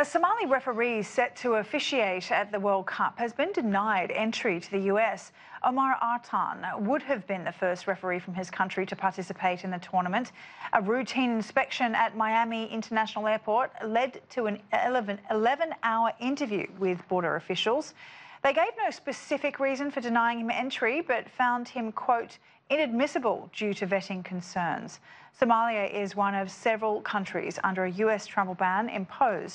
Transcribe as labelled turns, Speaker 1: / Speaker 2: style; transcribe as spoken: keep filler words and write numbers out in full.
Speaker 1: A Somali referee set to officiate at the World Cup has been denied entry to the U S. Omar Artan would have been the first referee from his country to participate in the tournament. A routine inspection at Miami International Airport led to an eleven-hour interview with border officials. They gave no specific reason for denying him entry, but found him, quote, inadmissible due to vetting concerns. Somalia is one of several countries under a U S travel ban imposed